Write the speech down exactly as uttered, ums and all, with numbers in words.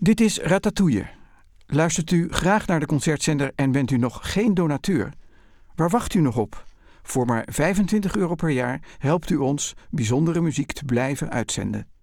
Dit is Ratatouille. Luistert u graag naar de Concertzender en bent u nog geen donateur? Waar wacht u nog op? Voor maar vijfentwintig euro per jaar helpt u ons bijzondere muziek te blijven uitzenden.